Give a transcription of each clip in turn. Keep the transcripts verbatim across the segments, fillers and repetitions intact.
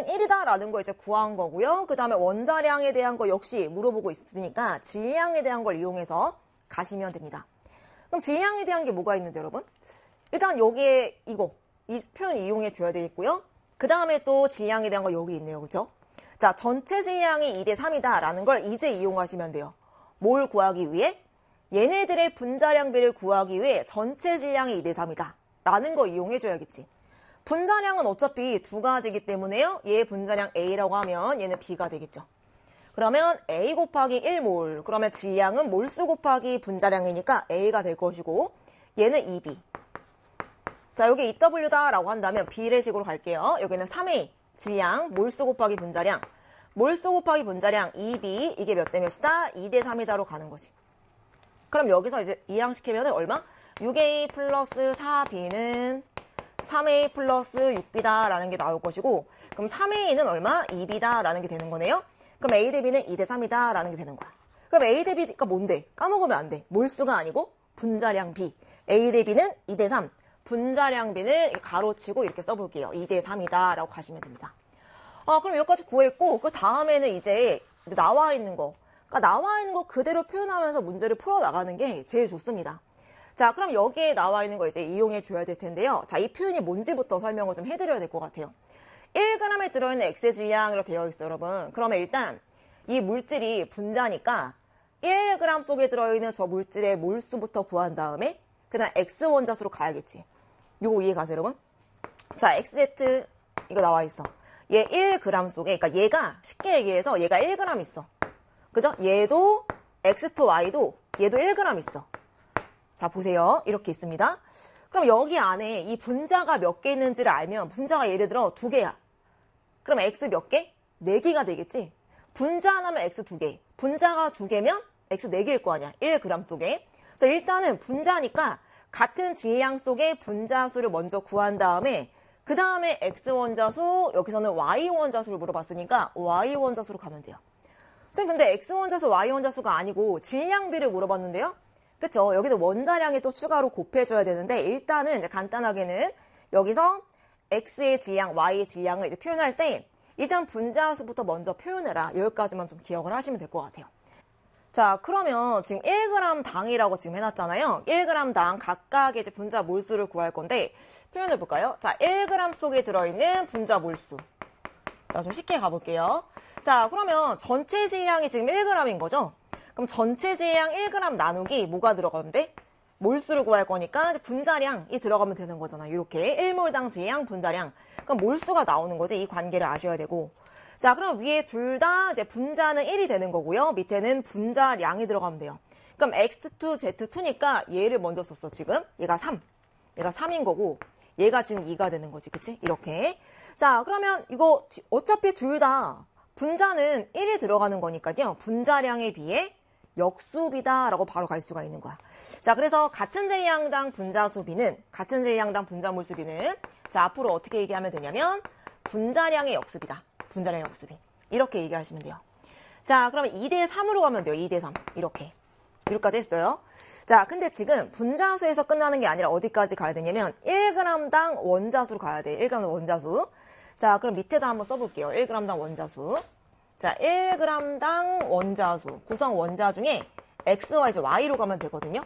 일이다 라는 걸 이제 구한 거고요. 그 다음에 원자량에 대한 거 역시 물어보고 있으니까 질량에 대한 걸 이용해서 가시면 됩니다. 그럼 질량에 대한 게 뭐가 있는데 여러분? 일단 여기에 이거 이 표현 이용해 줘야 되겠고요. 그 다음에 또 질량에 대한 거 여기 있네요. 그죠? 자, 전체 질량이 이 대 삼이다 라는 걸 이제 이용하시면 돼요. 뭘 구하기 위해? 얘네들의 분자량비를 구하기 위해 전체 질량이 이 대 삼이다 라는 거 이용해 줘야겠지. 분자량은 어차피 두 가지이기 때문에요. 얘 분자량 A라고 하면 얘는 B가 되겠죠. 그러면 A 곱하기 일 몰. 그러면 질량은 몰수 곱하기 분자량이니까 A가 될 것이고 얘는 이 비. 자, 여기 이 더블유다 라고 한다면 비례식으로 갈게요. 여기는 삼 에이 질량 몰수 곱하기 분자량. 몰수 곱하기 분자량 이 비 이게 몇 대 몇이다? 이 대 삼이다로 가는 거지. 그럼 여기서 이제 이항시키면 얼마? 육 에이 플러스 사 비는 삼 에이 플러스 육 비다 라는 게 나올 것이고 그럼 삼 에이는 얼마? 이 비다 라는 게 되는 거네요. 그럼 A 대 B는 이 대 삼이다 라는 게 되는 거야. 그럼 A 대 B가 뭔데? 까먹으면 안 돼. 몰수가 아니고 분자량 B. A 대 B는 이 대 삼. 분자량 B는 가로치고 이렇게 써볼게요. 이 대 삼이다 라고 가시면 됩니다. 아, 그럼 여기까지 구했고 그 다음에는 이제 나와 있는 거. 그러니까 나와 있는 거 그대로 표현하면서 문제를 풀어나가는 게 제일 좋습니다. 자, 그럼 여기에 나와 있는 거 이제 이용해 줘야 될 텐데요. 자, 이 표현이 뭔지부터 설명을 좀 해드려야 될 것 같아요. 일 그램에 들어있는 X의 질량으로 되어 있어요, 여러분. 그러면 일단 이 물질이 분자니까 일 그램 속에 들어있는 저 물질의 몰수부터 구한 다음에 그다음 X 원자수로 가야겠지. 요거 이해 가세요, 여러분? 자, 엑스제트 이거 나와 있어. 얘 일 그램 속에, 그러니까 얘가 쉽게 얘기해서 얘가 일 그램 있어. 그죠? 얘도 엑스 투 와이도 얘도 일 그램 있어. 자, 보세요. 이렇게 있습니다. 그럼 여기 안에 이 분자가 몇 개 있는지를 알면 분자가 예를 들어 두 개야. 그럼 X 몇 개? 네 개가 되겠지. 분자 하나면 X 두 개. 분자가 두 개면 X 네 개일 거 아니야. 일 그램 속에. 그래서 일단은 분자니까 같은 질량 속의 분자수를 먼저 구한 다음에 그 다음에 X 원자수, 여기서는 Y 원자수를 물어봤으니까 Y 원자수로 가면 돼요. 선생님, 근데 X 원자수, Y 원자수가 아니고 질량비를 물어봤는데요. 그쵸? 여기는 원자량이 또 추가로 곱해줘야 되는데 일단은 이제 간단하게는 여기서 X의 질량, Y의 질량을 이제 표현할 때 일단 분자수부터 먼저 표현해라. 여기까지만 좀 기억을 하시면 될 것 같아요. 자, 그러면 지금 일 그램 당이라고 지금 해놨잖아요. 일 그램 당 각각의 이제 분자 몰수를 구할 건데 표현해 볼까요? 자, 일 그램 속에 들어있는 분자 몰수. 자, 좀 쉽게 가볼게요. 자, 그러면 전체 질량이 지금 일 그램인 거죠? 그럼 전체 질량 일 그램 나누기 뭐가 들어가는데? 몰수를 구할 거니까 분자량이 들어가면 되는 거잖아. 이렇게 일 몰당 질량, 분자량. 그럼 몰수가 나오는 거지. 이 관계를 아셔야 되고. 자, 그럼 위에 둘 다 이제 분자는 일이 되는 거고요. 밑에는 분자량이 들어가면 돼요. 그럼 엑스 투 제트 투니까 얘를 먼저 썼어, 지금. 얘가 삼. 얘가 삼인 거고, 얘가 지금 이가 되는 거지, 그치? 이렇게. 자, 그러면 이거 어차피 둘 다 분자는 일이 들어가는 거니까요. 분자량에 비해 역수비다라고 바로 갈 수가 있는 거야. 자, 그래서 같은 질량당 분자수비는, 같은 질량당 분자몰수비는, 자, 앞으로 어떻게 얘기하면 되냐면, 분자량의 역수비다. 분자량의 역수비. 이렇게 얘기하시면 돼요. 자, 그러면 이 대 삼으로 가면 돼요. 이 대 삼. 이렇게. 이렇게까지 했어요. 자, 근데 지금 분자수에서 끝나는 게 아니라 어디까지 가야 되냐면 일 그램당 원자수로 가야 돼. 일 그램당 원자수. 자, 그럼 밑에다 한번 써볼게요. 일 그램당 원자수. 자, 일 그램당 원자수. 구성 원자 중에 X와 이제 Y로 가면 되거든요.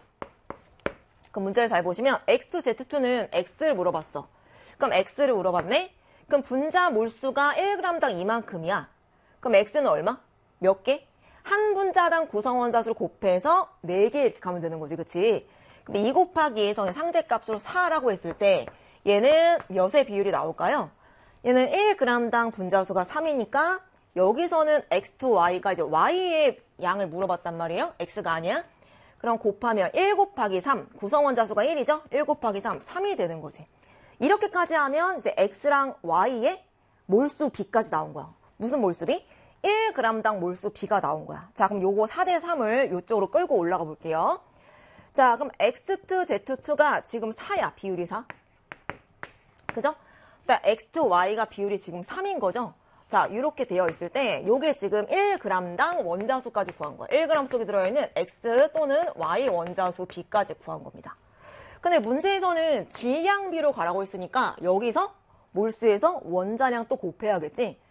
그럼 문제를 잘 보시면 엑스 투 제트 투는 X를 물어봤어. 그럼 X를 물어봤네? 그럼 분자 몰수가 일 그램당 이만큼이야. 그럼 X는 얼마? 몇 개? 한 분자당 구성 원자수를 곱해서 네 개 이렇게 가면 되는 거지, 그치? 그럼 이 곱하기 이에서 상대값으로 사라고 했을 때 얘는 몇의 비율이 나올까요? 얘는 일 그램당 분자수가 삼이니까 여기서는 엑스 투 와이가 이제 Y의 양을 물어봤단 말이에요. X가 아니야. 그럼 곱하면 일 곱하기 삼, 구성 원자수가 일이죠? 일 곱하기 삼, 삼이 되는 거지. 이렇게까지 하면 이제 X랑 Y의 몰수 B까지 나온 거야. 무슨 몰수비? 일 그램당 몰수 B가 나온 거야. 자, 그럼 요거 사 대 삼을 이쪽으로 끌고 올라가 볼게요. 자, 그럼 엑스 투 제트 투가 지금 사야, 비율이 사. 그죠? 그러니까 엑스 투 와이가 비율이 지금 삼인 거죠? 자, 이렇게 되어 있을 때 요게 지금 일 그램당 원자수까지 구한 거야. 일 그램 속에 들어있는 X 또는 Y 원자수 B까지 구한 겁니다. 근데 문제에서는 질량비로 가라고 했으니까 여기서 몰수에서 원자량 또 곱해야겠지?